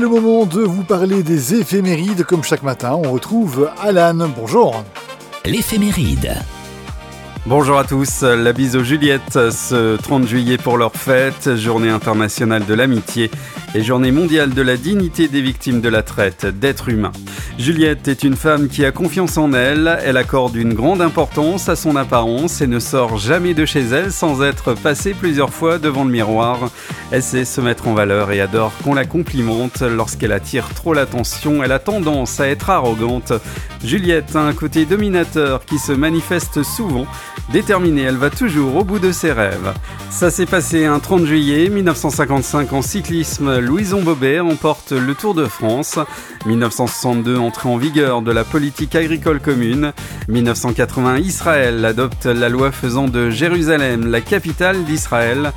Le moment de vous parler des éphémérides. Comme chaque matin, on retrouve Alan. Bonjour. L'éphéméride. Bonjour à tous, la bise aux Juliettes, ce 30 juillet pour leur fête, journée internationale de l'amitié et journée mondiale de la dignité des victimes de la traite d'êtres humains. Juliette est une femme qui a confiance en elle, elle accorde une grande importance à son apparence et ne sort jamais de chez elle sans être passée plusieurs fois devant le miroir. Elle sait se mettre en valeur et adore qu'on la complimente. Lorsqu'elle attire trop l'attention, elle a tendance à être arrogante. Juliette a un côté dominateur qui se manifeste souvent. Déterminée, elle va toujours au bout de ses rêves. Ça s'est passé un 30 juillet 1955 en cyclisme. Louison Bobet remporte le Tour de France. 1962, entrée en vigueur de la politique agricole commune. 1980, Israël adopte la loi faisant de Jérusalem la capitale d'Israël.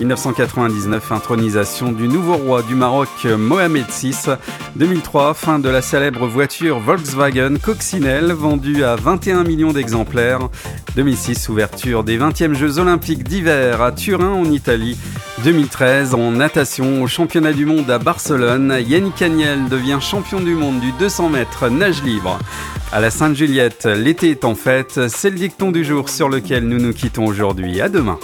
1999, intronisation du nouveau roi du Maroc, Mohamed VI. 2003, fin de la célèbre voiture Volkswagen Coccinelle, vendue à 21 millions d'exemplaires. 2006, ouverture des 20e Jeux Olympiques d'hiver à Turin en Italie. 2013, en natation au championnat du monde à Barcelone, Yannick Agnel devient champion du monde du 200 mètres nage libre. À la Sainte-Juliette, l'été est en fête, c'est le dicton du jour sur lequel nous nous quittons aujourd'hui. À demain.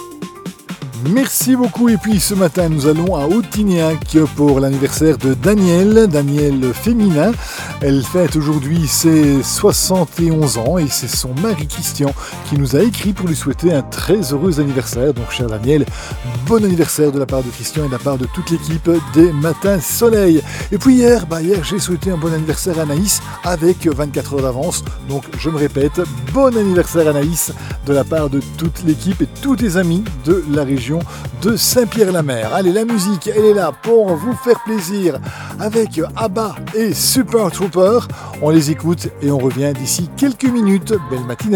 Merci beaucoup. Et puis ce matin, nous allons à Autignac pour l'anniversaire de Danielle féminin. Elle fête aujourd'hui ses 71 ans et c'est son mari Christian qui nous a écrit pour lui souhaiter un très heureux anniversaire. Donc cher Daniel, bon anniversaire de la part de Christian et de la part de toute l'équipe des Matins Soleil. Et puis hier j'ai souhaité un bon anniversaire à Anaïs avec 24 heures d'avance. Donc je me répète, bon anniversaire Anaïs de la part de toute l'équipe et tous tes amis de la région de Saint-Pierre-la-Mer. Allez, la musique, elle est là pour vous faire plaisir avec ABBA et Super Trooper. On les écoute et on revient d'ici quelques minutes. Belle matinée.